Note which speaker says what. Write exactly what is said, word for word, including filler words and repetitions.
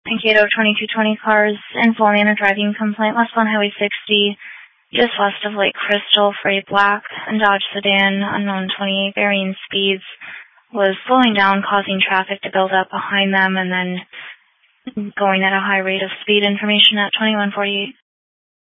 Speaker 1: Mankato twenty-two twenty cars, info on a driving complaint westbound Highway sixty, just west of Lake Crystal, freight black, and Dodge sedan, unknown twenty-eight, varying speeds, was slowing down, causing traffic to build up behind them, and then going at a high rate of speed. Information at twenty-one forty-eight.